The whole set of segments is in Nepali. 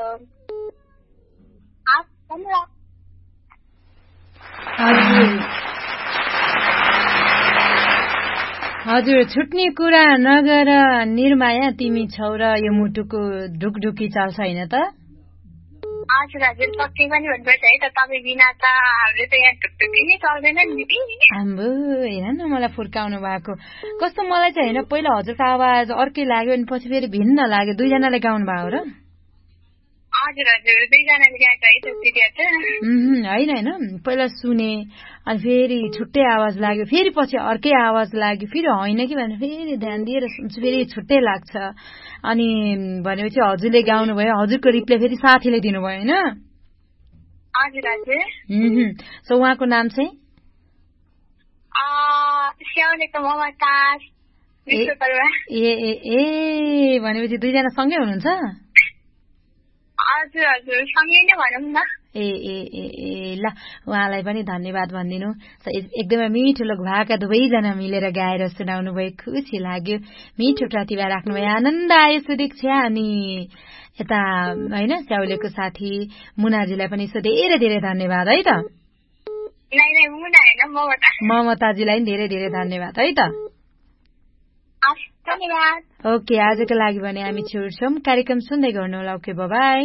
हजुर छुट्ने कुरा नगर निर्माया तिमी छौ र यो मुटुको ढुकढुकी चल्छ हैन त हजुर हजुर पक्कै पनि भन्नुपर्छ है त तपाईँ बिना त हाम्रो त यहाँ ढुकढुकी नै चल्दैन नि दिदी आम्बो हेर न मलाई फुर्काउनु भएको कस्तो मलाई चाहिँ हैन पहिला हजुरको आवाज अर्कै लाग्यो अनि पछि फेरि भिन्न लाग्यो दुईजनाले गाउनु भयो र हजुर हजुर दुईजनाले गाएको है त हैन हैन पहिला सुने अनि फेरि छुट्टै आवाज लाग्यो फेरि पछि अर्कै आवाज लाग्यो फेरि होइन कि भने फेरि ध्यान दिएर सुन्छु फेरि छुट्टै लाग्छ अनि भनेपछि हजुरले गाउनु भयो हजुरको रिप्ले फेरि साथीले दिनुभयो हैन हजुर हजुर सो उहाँको नाम चाहिँ स्याउलेको ममता ए भनेपछि दुईजना सँगै हुनुहुन्छ हजुर हजुर सँगै नै भनौँ न ए ल उहाँलाई पनि धन्यवाद भनिदिनु एकदमै मिठो लोक भएका दुवैजना मिलेर गाएर सुनाउनु भयो खुसी लाग्यो मिठो प्रतिभा राख्नुभयो आनन्द आयो सुदीक्षा अनि यता हैन स्याउलेको साथी मुनाजीलाई पनि यसो धेरै धेरै धन्यवाद है त ममताजीलाई धेरै धेरै धन्यवाद है त ओके आजको लागि भने हामी छुट्छौँ कार्यक्रम सुन्दै गर्नुहोला ओके बाइ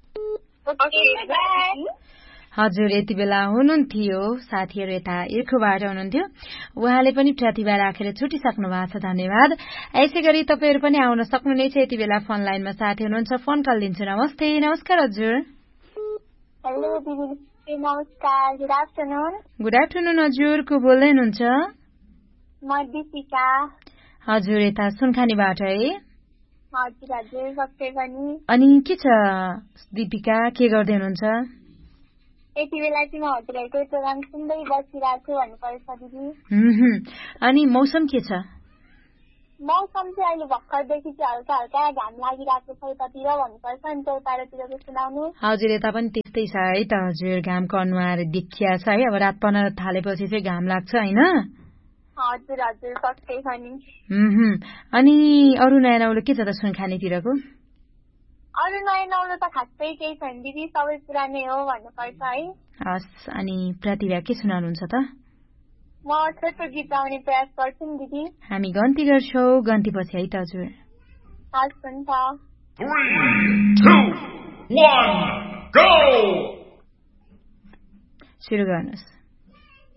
हजुर यति बेला हुनुहुन्थ्यो साथीहरू यता इर्खुबाट हुनुहुन्थ्यो उहाँले पनि प्रतिभा राखेर छुटिसक्नु भएको छ धन्यवाद यसै गरी तपाईहरू पनि आउन सक्नुहुनेछ यति बेला फोन लाइनमा साथी हुनुहुन्छ फोन कल दिन्छु नमस्ते नमस्कार हजुर हेलो दिदी नमस्कार गुड आफ्टरनुन हजुर को बोल्दै हुनुहुन्छ म दीपिका हजुर यता सुनखानीबाट है हजुर हजुर पक्कै पनि अनि के छ दीपिका के गर्दै हुनुहुन्छ यति बेला चाहिँ म हजुरहरूको प्रोग्राम सुन्दै बसिरहेको छु भन्नुपर्छ दिदी अनि मौसम के छ मौसम चाहिँ अहिले भर्खरदेखि चाहिँ हल्का हल्का घाम लागिरहेको छ यतातिर भन्नुपर्छ नि चौतारातिरको सुनाउनु हजुर यता पनि त्यस्तै छ है त हजुर घामको अनुहार देखिया छ है अब रात पर्न थालेपछि चाहिँ घाम लाग्छ हैन हजुर हजुर पक्कै पनि अनि अरु नयाँ नौलो के छ त सुनखानीतिरको अरु नयाँ नौलो त खासै केही छैन दिदी सबै पुरानै हो भन्नुपर्छ है हस् अनि प्रतिभा के सुनाउनुहुन्छ त म छोटो गीत गाउने प्रयास गर्छु नि दिदी हामी गन्ती गर्छौ गन्ती पछि है त हजुर हस् हुन्छ 3, 2, 1 go सुरु गर्नुस्